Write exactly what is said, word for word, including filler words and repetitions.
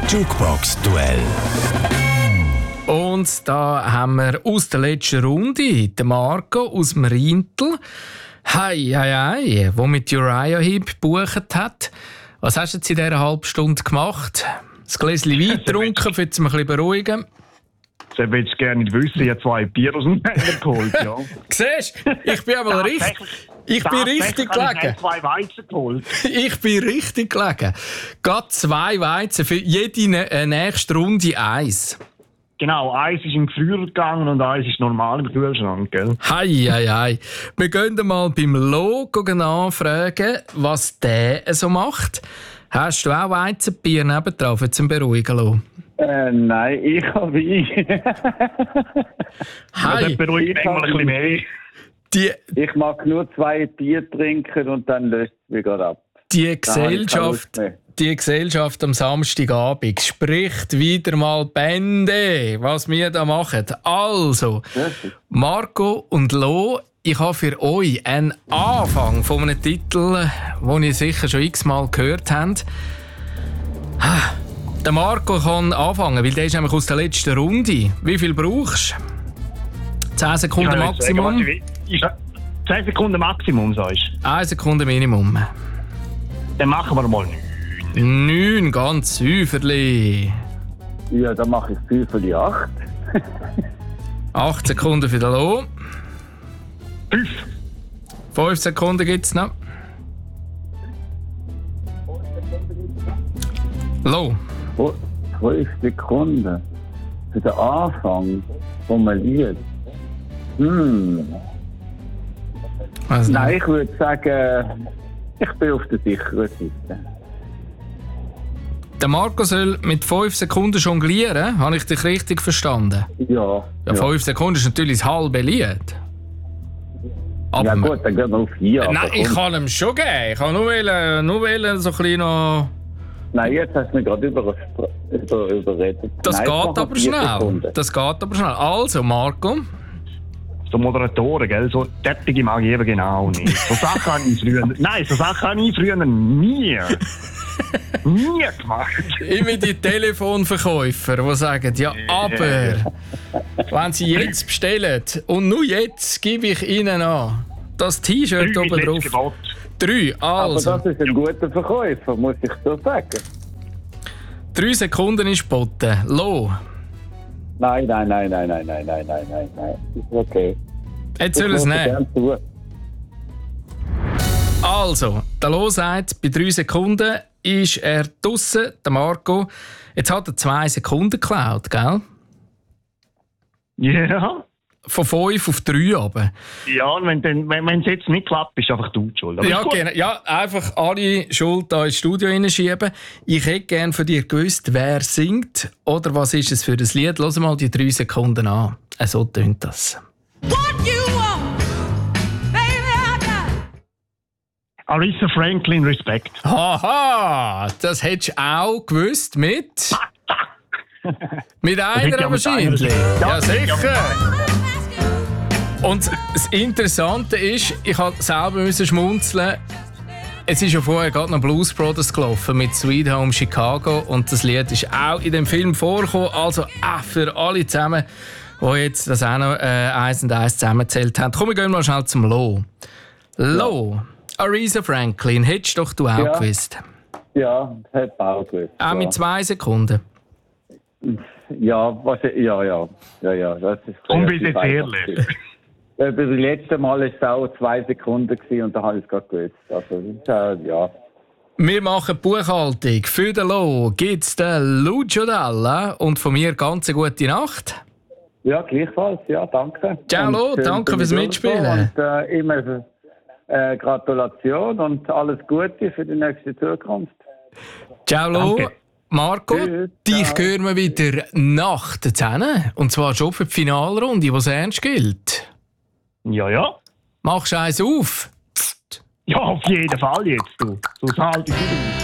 Jukebox-Duell. Und da haben wir aus der letzten Runde den Marco aus dem Rientel. Hei, hei, hei, der mit Uriah Heep gebucht hat. Was hast du jetzt in dieser halben Stunde gemacht? Ein Gläschen Wein getrunken, um dich ein bisschen beruhigen? Das würde ich gerne nicht wissen. Ich habe zwei Bier aus dem Keller geholt. Ja. Siehst du, ich bin aber richtig, ich bin richtig gelegen. Ich habe zwei Weizen geholt. Ich bin richtig gelegen. Gerade zwei Weizen, für jede äh, nächste Runde eins. Genau, eins ist im Gefrier gegangen und eins ist normal im Kühlschrank, gell? Hei, hei, hei. Wir gehen mal beim Lo nachfragen, was der so macht. Hast du auch Weizenbier nebendran, für zum Beruhigen lassen? Äh, nein, ich habe Wein. Hei. Das beruhigt mich mal ein bisschen mehr. Die, Ich mag nur zwei Bier trinken und dann löst es mich gerade ab. die, Da habe ich keine Gesellschaft, Lust mehr. die Gesellschaft am Samstagabend spricht wieder mal Bände, was wir da machen. Also, Marco und Lo, ich habe für euch einen Anfang von einem Titel, den ihr sicher schon x-mal gehört habt. Ah, der Marco kann anfangen, weil der ist nämlich aus der letzten Runde. Wie viel brauchst du? zehn Sekunden Maximum? zehn Sekunden Maximum, sagst du? eine Sekunde Minimum. Dann machen wir mal nichts. neun, ganz Säuferli. Ja, dann mache ich viel für die acht. acht Sekunden für den Lo. Fünf. fünf Sekunden gibt es noch. Lo. zwölf Sekunden. Für den Anfang vom Lied. Hm. Also, Nein, ich würde sagen, ich bin auf der sicheren Seite. Der Marco soll mit fünf Sekunden jonglieren. Habe ich dich richtig verstanden? Ja. Ja, fünf Sekunden ist natürlich das halbe Lied. Aber Ja gut, dann gehen wir auf vier. Nein, ich kann ihm schon geben. Ich kann nur, wollen, nur wollen, so ein bisschen noch... Nein, jetzt hast du mich gerade über, über, überredet. Das Nein, geht ich mache aber vier schnell. Sekunden. Das geht aber schnell. Also, Marco. So Moderatoren, gell? So Tätige mag ich eben genau nicht. So Sachen habe ich früher... Nein, so Sachen habe ich früher nie... nie gemacht. Immer die Telefonverkäufer, die sagen, ja, aber wenn sie jetzt bestellen und nur jetzt gebe ich ihnen an, das T-Shirt oben drauf. Drei, also. Aber das ist ein guter Verkäufer, muss ich so sagen. Drei Sekunden ist geboten. Lo. Nein, nein, nein, nein, nein, nein, nein, nein, nein, nein. Ist okay. Jetzt soll es nehmen. Also, der Lo sagt, bei drei Sekunden ist er draussen, der Marco. Jetzt hat er zwei Sekunden geklaut, gell? Ja. Yeah. Von fünf auf drei runter. Ja, und wenn es wenn, jetzt nicht klappt, bist du einfach du die schuld. Aber Ja, genau. Ja, einfach alle Schuld hier ins Studio hineinschieben. Ich hätte gerne von dir gewusst, wer singt oder was ist es für ein Lied. Lass mal die drei Sekunden an. So tönt das. Aretha Franklin, Respekt. Haha, das hättest du auch gewusst mit... mit einer ja wahrscheinlich. Mit Ja, ja, sicher. Und das Interessante ist, ich musste selber schmunzeln. Es ist ja vorher gerade noch Blues Brothers gelaufen mit Sweet Home Chicago und das Lied ist auch in dem Film vorgekommen. Also äh, für alle zusammen, die jetzt das auch noch äh, eins und eins zusammengezählt haben. Komm, wir gehen mal schnell zum Lo. Lo, Aretha Franklin, hättest doch du auch Ja. gewusst. Ja, das hätte ich auch gewusst. Auch ja. mit zwei Sekunden. Ja, was, ja, ja, ja, ja, das ist Komm, bitte relativ ehrlich. einfach. Äh, Bei dem letzten Mal war es auch zwei Sekunden gewesen und da habe ich es gerade gewusst. Also, das ist, äh, ja. Wir machen Buchhaltung. Für den Lo gibt es den Lucio Dalla und von mir ganz eine gute Nacht. Ja, gleichfalls, ja, danke. Ciao, Und Lo, schön danke für fürs die Mitspielen. Und äh, immer äh, Gratulation und alles Gute für die nächste Zukunft. Ciao, Lo. Danke. Marco, Tschüss, dich ciao. hören wir wieder nach der Zähne. Und zwar schon für die Finalrunde, die es ernst gilt. Ja, ja. Machst du eins auf? Ja, auf jeden Fall jetzt, du. Sonst halte ich nicht aus.